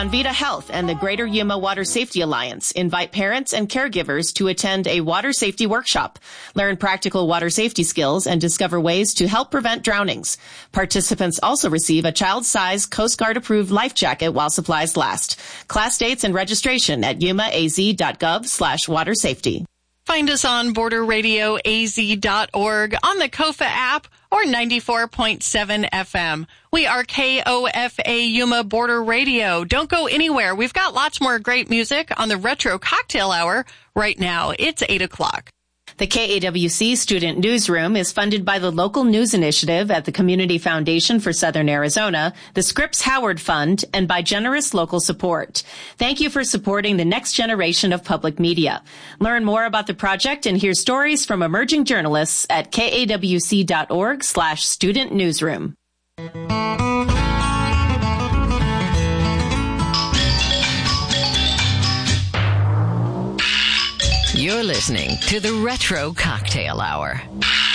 Envita Health and the Greater Yuma Water Safety Alliance invite parents and caregivers to attend a water safety workshop, learn practical water safety skills, and discover ways to help prevent drownings. Participants also receive a child-size Coast Guard-approved life jacket while supplies last. Class dates and registration at yumaaz.gov/watersafety. Find us on borderradioaz.org, on the KOFA app, or 94.7 FM. We are KOFA Yuma Border Radio. Don't go anywhere. We've got lots more great music on the Retro Cocktail Hour. Right now, it's 8 o'clock. The KAWC Student Newsroom is funded by the Local News Initiative at the Community Foundation for Southern Arizona, the Scripps Howard Fund, and by generous local support. Thank you for supporting the next generation of public media. Learn more about the project and hear stories from emerging journalists at kawc.org/student newsroom. You're listening to the Retro Cocktail Hour.